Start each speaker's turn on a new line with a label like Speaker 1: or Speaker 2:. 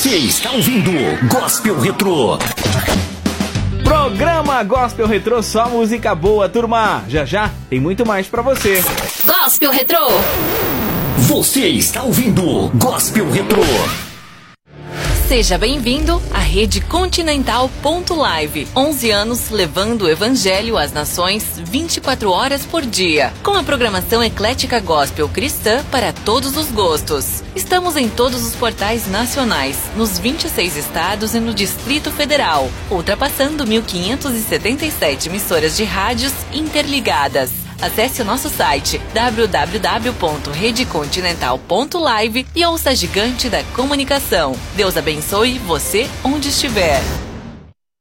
Speaker 1: Você está ouvindo Gospel Retrô.
Speaker 2: Programa Gospel Retrô, só música boa, turma. Já já tem muito mais pra você.
Speaker 3: Gospel Retrô.
Speaker 1: Você está ouvindo Gospel Retrô.
Speaker 3: Seja bem-vindo à Rede Continental.live. 11 anos levando o Evangelho às nações 24 horas por dia. Com a programação eclética gospel cristã para todos os gostos. Estamos em todos os portais nacionais, nos 26 estados e no Distrito Federal, ultrapassando 1.577 emissoras de rádios interligadas. Acesse o nosso site www.redecontinental.live e ouça a gigante da comunicação. Deus abençoe você onde estiver.